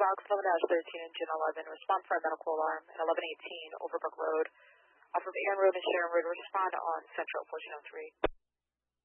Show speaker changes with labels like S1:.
S1: box 11-13 engine 11. Respond for a medical alarm at 1118 Overbrook Road. Off of Aaron Road and Sharon Road. Respond on Central 1403.